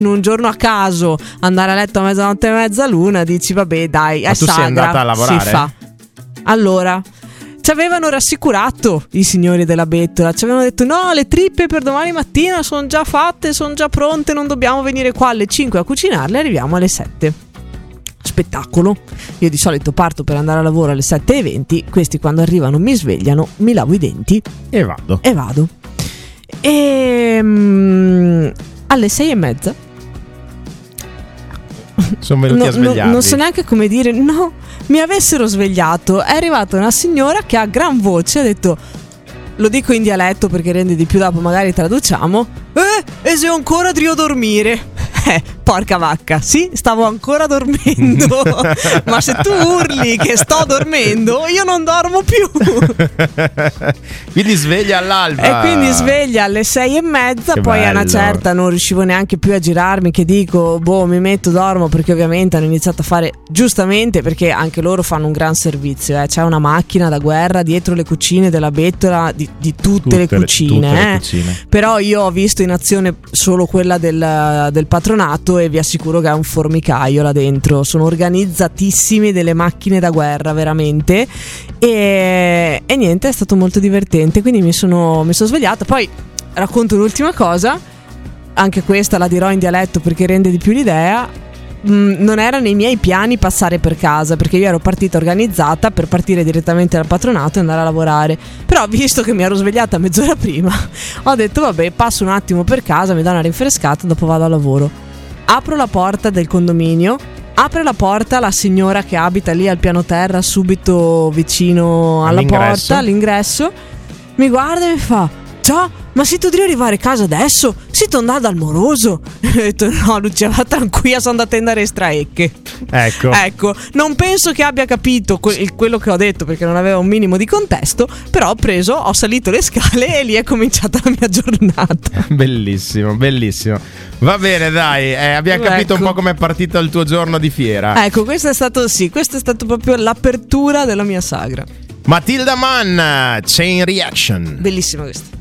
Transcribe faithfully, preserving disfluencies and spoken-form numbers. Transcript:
in un giorno a caso andare a letto a mezzanotte e mezza l'una, dici vabbè dai, è tu sagra, sei andata a lavorare? si fa. Allora ci avevano rassicurato i signori della bettola, ci avevano detto no, le trippe per domani mattina sono già fatte, sono già pronte, non dobbiamo venire qua alle cinque a cucinarle, arriviamo alle sette. Spettacolo. Io di solito parto per andare a lavoro alle sette e venti, questi quando arrivano mi svegliano, mi lavo i denti e vado e vado e um, alle sei e mezza sono venuti no, a svegliarvi. No, non so neanche come dire, no, mi avessero svegliato. È arrivata una signora che a gran voce ha detto, lo dico in dialetto perché rende di più, dopo magari traduciamo, eh, e se ancora devo dormire. Eh, porca vacca, sì, stavo ancora dormendo. Ma se tu urli che sto dormendo, io non dormo più. Quindi sveglia all'alba. E quindi sveglia alle sei e mezza. Che poi bello. a una certa non riuscivo neanche più a girarmi, che dico, boh, mi metto, dormo, perché ovviamente hanno iniziato a fare, giustamente, perché anche loro fanno un gran servizio, eh. C'è una macchina da guerra dietro le cucine della bettola, di, di tutte, tutte le cucine, tutte eh. le cucine. Però io ho visto in azione solo quella del, del patronato, e vi assicuro che è un formicaio là dentro. Sono organizzatissimi, delle macchine da guerra veramente. E, e niente, è stato molto divertente. Quindi mi sono, mi sono svegliata. Poi racconto l'ultima cosa, anche questa la dirò in dialetto perché rende di più l'idea. Mm, non era nei miei piani passare per casa, perché io ero partita organizzata per partire direttamente dal patronato e andare a lavorare. Però visto che mi ero svegliata mezz'ora prima, ho detto vabbè, passo un attimo per casa, mi do una rinfrescata, dopo vado a lavoro. Apro la porta del condominio, apre la porta la signora che abita lì al piano terra, subito vicino alla all'ingresso. porta, all'ingresso, mi guarda e mi fa: ciao, ma si tu devi arrivare a casa adesso? Si tu andare dal moroso? Ho detto no Lucia, va tranquilla, sono andata a andare straecche. Ecco. Ecco, non penso che abbia capito que- quello che ho detto, perché non aveva un minimo di contesto. Però ho preso, ho salito le scale e lì è cominciata la mia giornata. Bellissimo, bellissimo. Va bene, dai, eh, abbiamo capito Ecco. un po' com'è partito il tuo giorno di fiera. Ecco, questo è stato, sì, questo è stato proprio l'apertura della mia sagra. Matilda Mann, Chain Reaction. Bellissima questa.